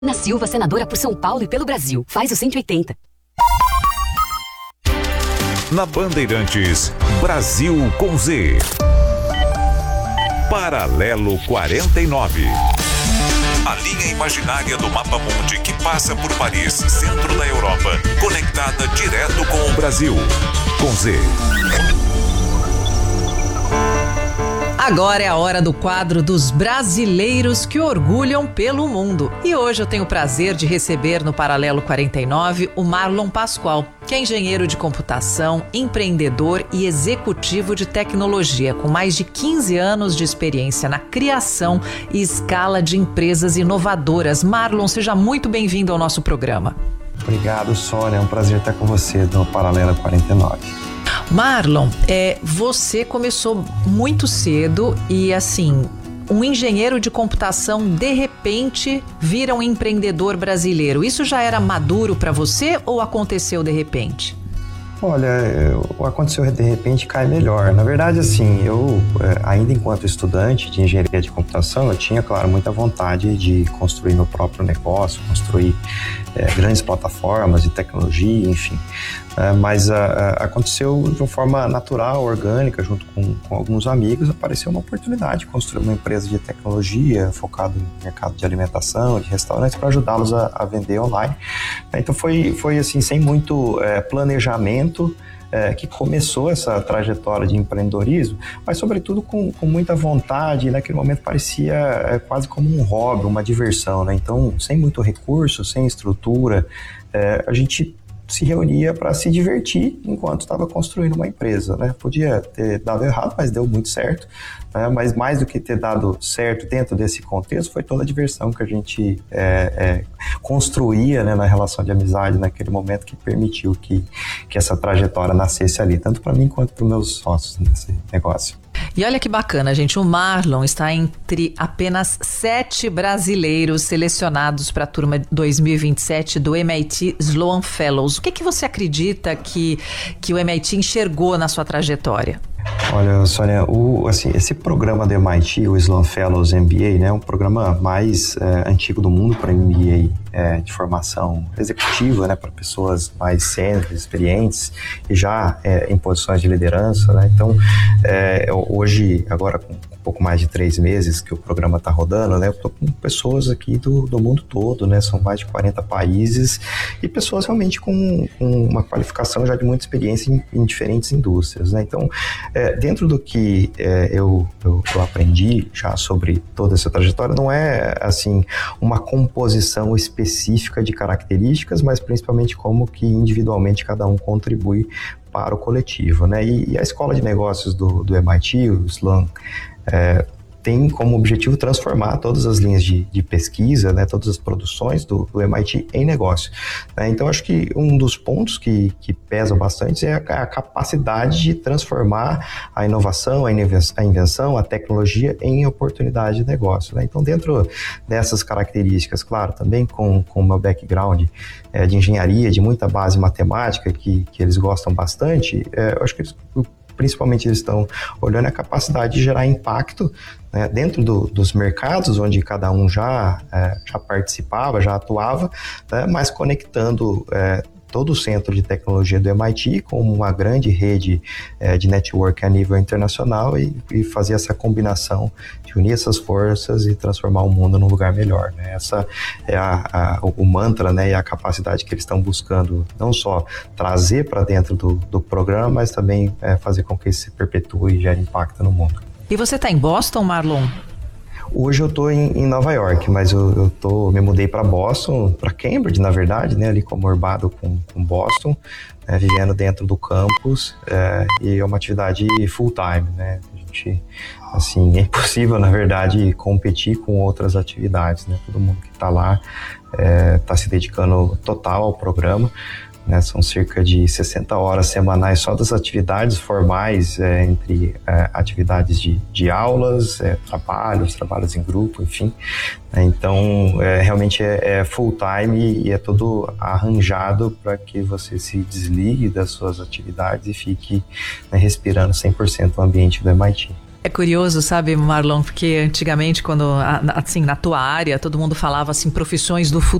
Na Silva, senadora por São Paulo e pelo Brasil. Faz o 180. Na Bandeirantes, Brasil com Z. Paralelo 49. A linha imaginária do Mapa Mundi que passa por Paris, centro da Europa, conectada direto com o Brasil. Com Z. Agora é a hora do quadro dos brasileiros que orgulham pelo mundo. E hoje eu tenho o prazer de receber no Paralelo 49 o Marlon Pascoal, que é engenheiro de computação, empreendedor e executivo de tecnologia, com mais de 15 anos de experiência na criação e escala de empresas inovadoras. Marlon, seja muito bem-vindo ao nosso programa. Obrigado, Sônia. É um prazer estar com você no Paralelo 49. Marlon, você começou muito cedo e, assim, um engenheiro de computação, de repente, vira um empreendedor brasileiro. Isso já era maduro para você ou aconteceu de repente? Olha, aconteceu de repente cai melhor. Na verdade, assim, eu ainda enquanto estudante de engenharia de computação, eu tinha, claro, muita vontade de construir meu próprio negócio, construir grandes plataformas de tecnologia, enfim. Mas aconteceu de uma forma natural, orgânica, junto com alguns amigos, apareceu uma oportunidade de construir uma empresa de tecnologia focada no mercado de alimentação, de restaurantes, para ajudá-los a vender online. Então foi assim, sem muito planejamento, que começou essa trajetória de empreendedorismo, mas sobretudo com muita vontade, e naquele momento parecia quase como um hobby, uma diversão, né? Então, sem muito recurso, sem estrutura, a gente se reunia para se divertir enquanto estava construindo uma empresa, né? Podia ter dado errado, mas deu muito certo, né? Mas mais do que ter dado certo dentro desse contexto, foi toda a diversão que a gente construía, né, na relação de amizade naquele momento, que permitiu que essa trajetória nascesse ali, tanto para mim quanto para os meus sócios nesse negócio. E olha que bacana, gente, o Marlon está entre apenas 7 brasileiros selecionados para a turma 2027 do MIT Sloan Fellows. O que você acredita que o MIT enxergou na sua trajetória? Olha, Sônia, esse programa do MIT, o Sloan Fellows MBA, né, é um programa mais antigo do mundo para MBA de formação executiva, né, para pessoas mais sêniores, experientes e já em posições de liderança, né? Então, hoje, agora com um pouco mais de 3 meses que o programa está rodando, né, eu estou com pessoas aqui do mundo todo, né, são mais de 40 países e pessoas realmente com uma qualificação já de muita experiência em diferentes indústrias, né? Então, dentro do que eu aprendi já sobre toda essa trajetória, não é assim uma composição específica de características, mas principalmente como que individualmente cada um contribui para o coletivo, né? E a escola de negócios do MIT, o Sloan, tem como objetivo transformar todas as linhas de pesquisa, né, todas as produções do MIT em negócio, né? Então, acho que um dos pontos que pesa bastante é a capacidade de transformar a inovação, a invenção, a tecnologia em oportunidade de negócio, né? Então, dentro dessas características, claro, também com o meu background de engenharia, de muita base matemática, que eles gostam bastante, eu acho que principalmente eles estão olhando a capacidade de gerar impacto, né, dentro dos mercados onde cada um já participava, já atuava, né, mas conectando todo o centro de tecnologia do MIT com uma grande rede de network a nível internacional e fazer essa combinação de unir essas forças e transformar o mundo num lugar melhor, né? Essa é o mantra, né, e a capacidade que eles estão buscando não só trazer para dentro do programa, mas também fazer com que isso se perpetue e gere impacto no mundo. E você está em Boston, Marlon? Hoje eu estou em Nova York, mas me mudei para Boston, para Cambridge, na verdade, né, ali comorbado com Boston, vivendo dentro do campus, e é uma atividade full time, né? A gente, assim, é impossível, na verdade, competir com outras atividades, né? Todo mundo que está lá está se dedicando total ao programa. Né, são cerca de 60 horas semanais só das atividades formais, entre atividades de aulas, trabalhos em grupo, enfim. Então, realmente é full time e é tudo arranjado para que você se desligue das suas atividades e fique, né, respirando 100% o ambiente do MIT. É curioso, sabe, Marlon, porque antigamente, quando, assim, na tua área, todo mundo falava, assim, profissões do